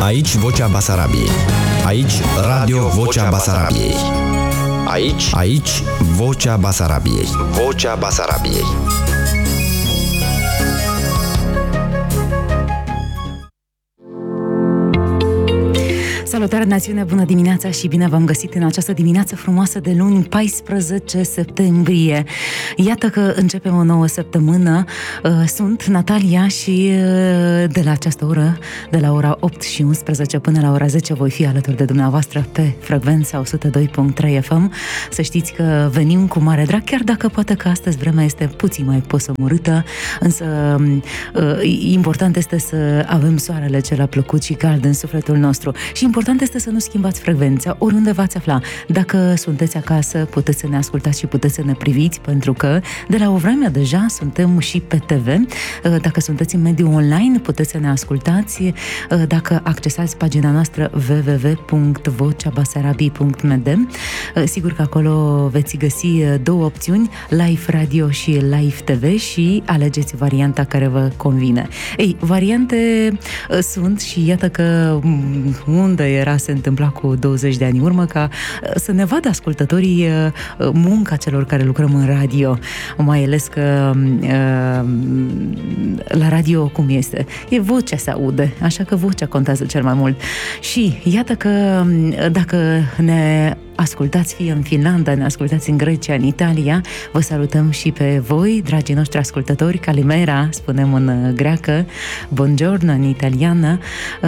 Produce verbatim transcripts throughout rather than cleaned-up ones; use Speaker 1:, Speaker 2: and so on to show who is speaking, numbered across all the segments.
Speaker 1: Aici Vocea Basarabiei. Aici Radio Vocea Basarabiei. Aici, aici Vocea Basarabiei. Vocea Basarabiei.
Speaker 2: Salutare națiune, bună dimineața și bine v-am găsit în această dimineață frumoasă de luni, paisprezece septembrie. Iată că începem o nouă săptămână. Sunt Natalia și de la această oră, de la ora opt și unsprezece până la ora zece, voi fi alături de dumneavoastră pe frecvența o sută doi virgulă trei F M. Să știți că venim cu mare drag, chiar dacă poate că astăzi vremea este puțin mai posămurâtă, însă important este să avem soarele cel plăcut și cald în sufletul nostru. Și important este să nu schimbați frecvența oriunde v-ați afla. Dacă sunteți acasă, puteți să ne ascultați și puteți să ne priviți, pentru că de la o vreme deja suntem și pe T V. Dacă sunteți în mediul online, puteți să ne ascultați. Dacă accesați pagina noastră w w w punct vocea basarabiei punct m d, sigur că acolo veți găsi două opțiuni, Live Radio și Live T V, și alegeți varianta care vă convine. Ei, variante sunt și iată că unde era se întâmpla cu douăzeci de ani în urmă, ca să ne vadă ascultătorii munca celor care lucrăm în radio, mai ales că la radio cum este? E vocea se aude, așa că vocea contează cel mai mult. Și iată că dacă ne ascultați fie în Finlanda, ne ascultați în Grecia, în Italia, vă salutăm și pe voi, dragii noștri ascultători. Calimera, spunem în greacă, buongiorno în italiană,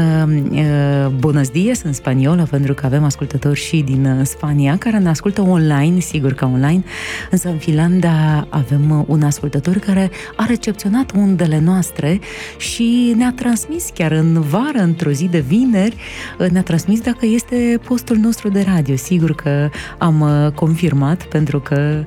Speaker 2: buenos dias în spaniolă, pentru că avem ascultători și din Spania care ne ascultă online, sigur că online, însă în Finlanda avem un ascultător care a recepționat undele noastre și ne-a transmis chiar în vară, într-o zi de vineri, ne-a transmis dacă este postul nostru de radio. Sigur că am confirmat, pentru că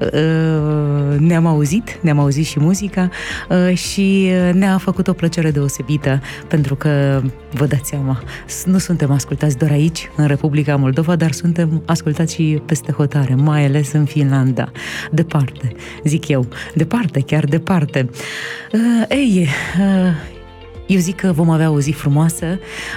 Speaker 2: uh, ne-am auzit, ne-am auzit și muzica uh, și ne-a făcut o plăcere deosebită, pentru că, vă dați seama, nu suntem ascultați doar aici, în Republica Moldova, dar suntem ascultați și peste hotare, mai ales în Finlanda. Departe, zic eu, departe, chiar departe. Uh, ei, uh, eu zic că vom avea o zi frumoasă,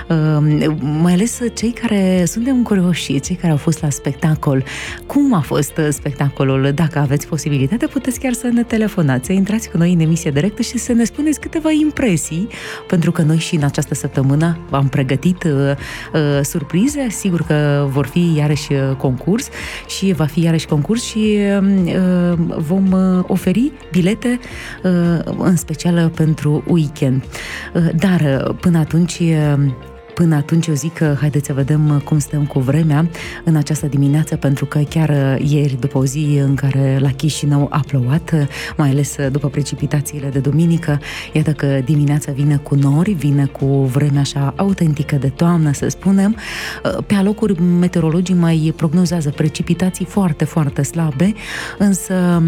Speaker 2: mai ales cei care suntem curioși, cei care au fost la spectacol. Cum a fost spectacolul? Dacă aveți posibilitate, puteți chiar să ne telefonați, să intrați cu noi în emisie directă și să ne spuneți câteva impresii, pentru că noi și în această săptămână v-am pregătit uh, uh, surprize. Sigur că vor fi iarăși concurs și va fi iarăși concurs și uh, vom oferi bilete uh, în special pentru weekend. Dar până atunci, până atunci eu zic că haideți să vedem cum stăm cu vremea în această dimineață, pentru că chiar ieri, după o zi în care la Chișinău a plouat, mai ales după precipitațiile de duminică, iată că dimineața vine cu nori, vine cu vremea așa autentică de toamnă, să spunem. Pe alocuri meteorologii mai prognozează precipitații foarte, foarte slabe, însă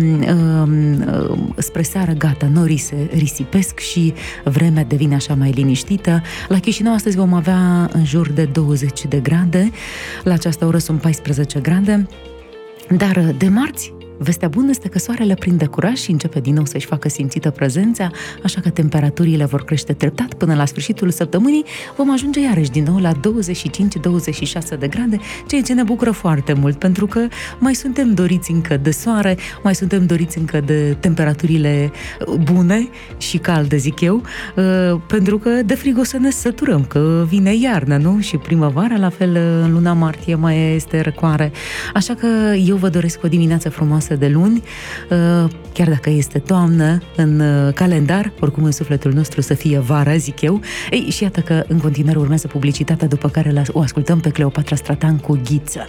Speaker 2: spre seară, gata, norii se risipesc și vremea devine așa mai liniștită. La Chișinău astăzi vom avea în jur de douăzeci de grade, la această oră sunt paisprezece grade, dar de marți vestea bună este că soarele prinde curaj și începe din nou să-și facă simțită prezența, așa că temperaturile vor crește treptat până la sfârșitul săptămânii. Vom ajunge iarăși din nou la douăzeci și cinci douăzeci și șase de grade, ceea ce ne bucură foarte mult, pentru că mai suntem doriți încă de soare, mai suntem doriți încă de temperaturile bune și calde, zic eu, pentru că de frig o să ne săturăm, că vine iarna, nu? Și primăvara, la fel în luna martie mai este răcoare. Așa că eu vă doresc o dimineață frumoasă de luni, chiar dacă este toamnă în calendar, oricum în sufletul nostru să fie vară, zic eu. Ei, și iată că în continuare urmează publicitatea, după care o ascultăm pe Cleopatra Stratan cu Ghiță.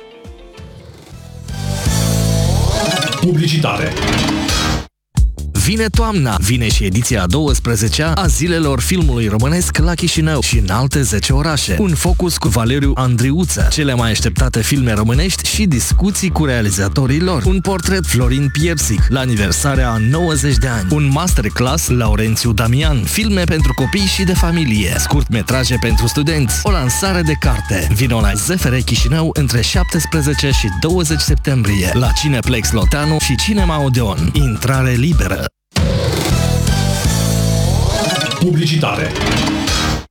Speaker 3: Publicitate.
Speaker 4: Vine toamna, vine și ediția a douăsprezecea a Zilelor Filmului Românesc la Chișinău și în alte zece orașe. Un focus cu Valeriu Andriuță, cele mai așteptate filme românești și discuții cu realizatorii lor. Un portret Florin Piersic, la aniversarea a nouăzeci de ani. Un masterclass Laurențiu Damian, filme pentru copii și de familie, scurtmetraje pentru studenți, o lansare de carte. Vino la Z F R Chișinău între șaptesprezece și douăzeci septembrie, la Cineplex Loteanu și Cinema Odeon. Intrare liberă.
Speaker 3: Publicitate.